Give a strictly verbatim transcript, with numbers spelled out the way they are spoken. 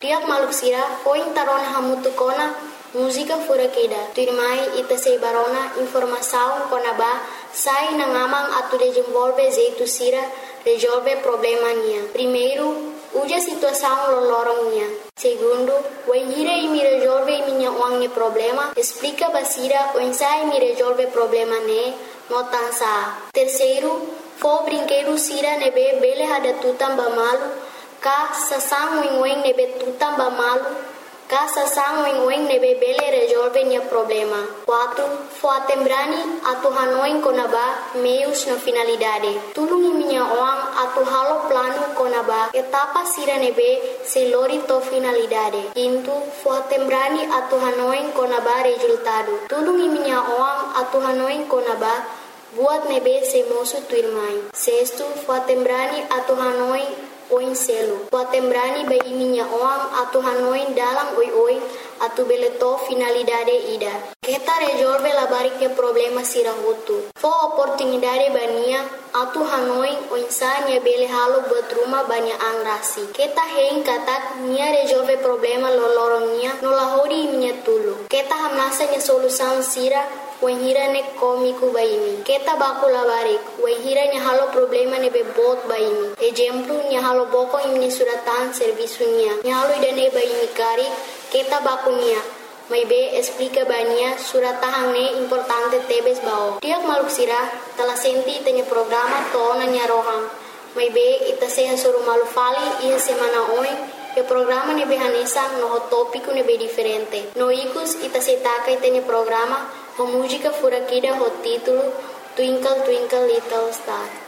Tiak maluk sira foi tarona hamutu kona música fura queda. Tu irmã ita sei barona informação konaba sai na ngamang atu desenvolve jeito sira resolve problema nia. Primeiro, uja situação lolorong nia. Segundo, o enhira e me resolve minha uang problema. Explica basira o ensai me resolve problema ne notansa. Terceiro, fo brinquedo sira nebe bele hada tutam bamalu ka sasang wing wing nebe tutam bamalu. Casa sang wing wing nebe bele resolve nia problema. Quatro, fo atembrani atu hanoing konaba meios na finalidade. Tulungi minha oang atu halo plano konaba etapa sira nebe se lori to finalidade. Quinto, fo atembrani atu hanoing konaba resultado. Tulungi minha oang atu hanoing konaba buat nebe se mosu tu irmãe. Sexto, fo atembrani atu hanoing oin selo. Poatembrani bai minha oang atu hanoin dalam oi oi atu beleto finalidade ida. Kita resolve la barike problema sirahutu. Fo oportunidade bania atu hanoin oinsanya bele halo buat rumah banyak angrasi. Kita hein katak nia resolve problema lolorongnya nolahori minha tulu. Kita hamnasanya solusan sira Wahira ne komiku baimi. Keta baku labarik. Wahira nya halo problema ne bebot baimi. Exemplo nya halo boko imni suratan servisunya. Nya halo idane baimi kari. Keta baku nya. Mai be explica bania suratahang ne importante tebes bao. Tiak maluk sira telah senti tanya programa to nya rohang. Mai be ita seha suruh malu fali iya semana oi. E programa ne behanesa no topico ne be diferente. No ikus ita setaka itene programa. A música fura aqui o título Twinkle Twinkle Little Star.